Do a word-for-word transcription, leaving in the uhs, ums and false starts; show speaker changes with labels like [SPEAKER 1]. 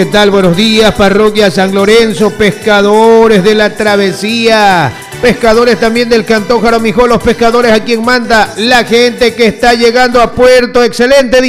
[SPEAKER 1] ¿Qué tal? Buenos días, parroquia San Lorenzo, pescadores de la travesía, pescadores también del Cantón Jaramijó, los pescadores a quien manda la gente que está llegando a puerto. Excelente día.